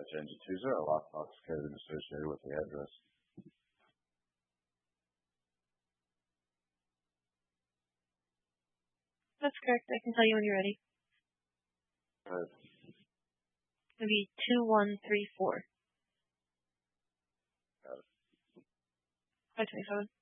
change it to. Is there a lockbox code associated with the address? That's correct. I can tell you when you're ready. It'll be 2134. Got it. 527.